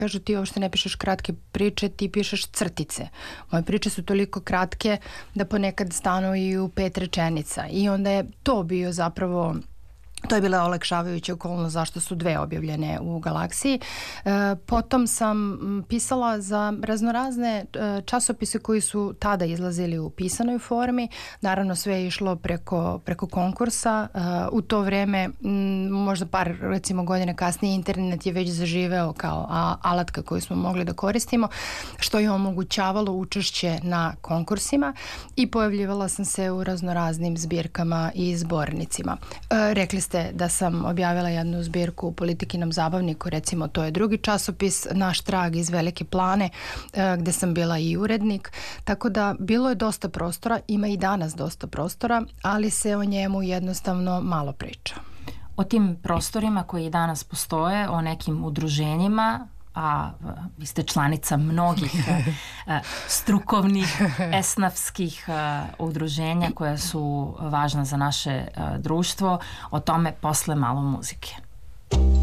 Kažu ti uopšte ne pišeš kratke priče, ti pišeš crtice. Moje priče su toliko kratke da ponekad stanu i u 5 rečenica. I onda je to bio zapravo... To je bila olakšavajuća okolnost zašto su 2 objavljene u Galaksiji. Potom sam pisala za raznorazne časopise koji su tada izlazili u pisanoj formi. Naravno sve je išlo preko konkursa. U to vreme, možda par recimo godine kasnije, internet je već zaživeo kao alatka koju smo mogli da koristimo, što je omogućavalo učešće na konkursima i pojavljivala sam se u raznoraznim zbirkama i zbornicima. Rekli ste da sam objavila jednu zbirku u Politikinom zabavniku, recimo to je drugi časopis, Naš trag iz Velike Plane, gde sam bila i urednik, tako da bilo je dosta prostora, ima i danas dosta prostora, ali se o njemu jednostavno malo priča. O tim prostorima koji danas postoje, o nekim udruženjima, a vi ste članica mnogih strukovnih, esnafskih udruženja koja su važna za naše društvo, o tome posle malo muzike.